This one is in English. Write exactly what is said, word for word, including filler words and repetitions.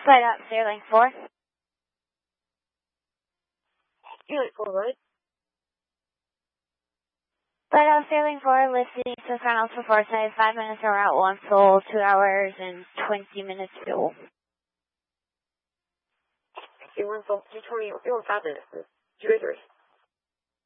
Flight up, Sterling four. Sterling four, right? Flight up, Sterling four, listing to final for Forsyth, five minutes or route one full, two hours and twenty minutes fuel. 英文风，机场有用八点四，绝对。